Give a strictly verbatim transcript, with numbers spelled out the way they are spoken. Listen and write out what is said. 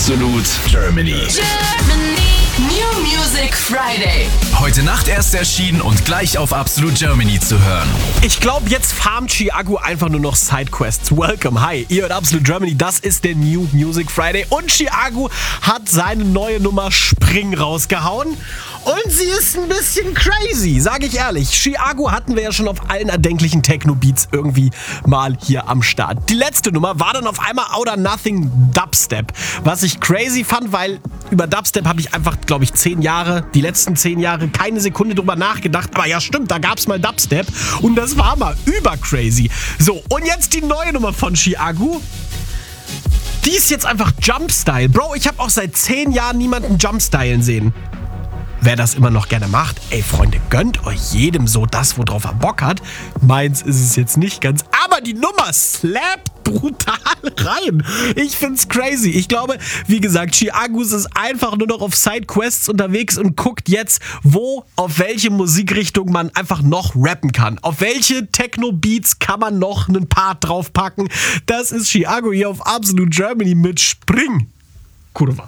Absolut Germany. Germany. New Music Friday. Heute Nacht erst erschienen und gleich auf Absolut Germany zu hören. Ich glaube, jetzt farmt Chiago einfach nur noch Sidequests. Welcome, hi, ihr hört Absolut Germany, das ist der New Music Friday und Chiago hat seine neue Nummer Spring rausgehauen und sie ist ein bisschen crazy, sage ich ehrlich. Chiago hatten wir ja schon auf allen erdenklichen Techno-Beats irgendwie mal hier am Start. Die letzte Nummer war dann auf einmal Out of Nothing Dubstep, was ich crazy fand, weil über Dubstep habe ich einfach, glaube ich, zehn Jahre, die letzten zehn Jahre keine Sekunde drüber nachgedacht. Aber ja, stimmt, da gab's mal Dubstep und das war mal übercrazy. So, und jetzt die neue Nummer von Chiago. Die ist jetzt einfach Jumpstyle. Bro, ich habe auch seit zehn Jahren niemanden Jumpstylen sehen. Wer das immer noch gerne macht, ey Freunde, gönnt euch jedem so das, worauf er Bock hat. Meins ist es jetzt nicht ganz, aber die Nummer slappt brutal rein. Ich find's crazy. Ich glaube, wie gesagt, Chiago ist einfach nur noch auf Sidequests unterwegs und guckt jetzt, wo, auf welche Musikrichtung man einfach noch rappen kann. Auf welche Techno-Beats kann man noch einen Part draufpacken. Das ist Chiago hier auf Absolut Germany mit Spring. Kurva.